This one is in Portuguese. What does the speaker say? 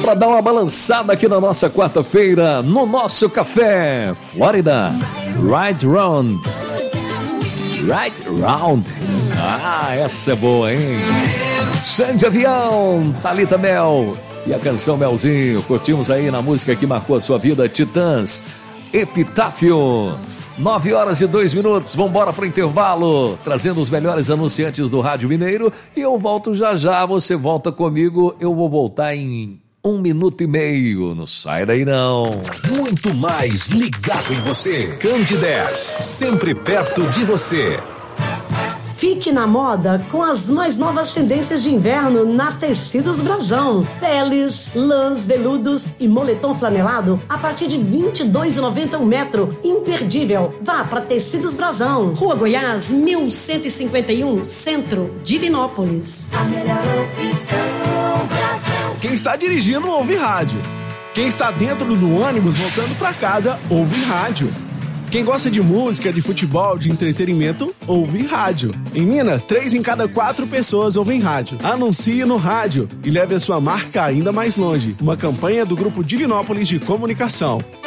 Para dar uma balançada aqui na nossa quarta-feira, no nosso café, Flórida, Right Round. Right Round. Ah, essa é boa, hein? Xande Avião, Thalita Mel e a canção Melzinho. Curtimos aí na música que marcou a sua vida, Titãs, Epitáfio. 9h02. Vambora pro intervalo, trazendo os melhores anunciantes do Rádio Mineiro. E eu volto já já, você volta comigo. Eu vou voltar em 1 minuto e meio. Não sai daí não. Muito mais ligado em você. Candidez, sempre perto de você. Fique na moda com as mais novas tendências de inverno na Tecidos Brasão. Peles, lãs, veludos e moletom flanelado a partir de R$ 22,90 um metro. Imperdível. Vá para Tecidos Brasão. Rua Goiás, 1151, Centro, Divinópolis. A melhor opção, Brasão. Quem está dirigindo ouve rádio. Quem está dentro do ônibus voltando para casa ouve rádio. Quem gosta de música, de futebol, de entretenimento, ouve rádio. Em Minas, 3 em cada 4 pessoas ouvem rádio. Anuncie no rádio e leve a sua marca ainda mais longe. Uma campanha do Grupo Divinópolis de Comunicação.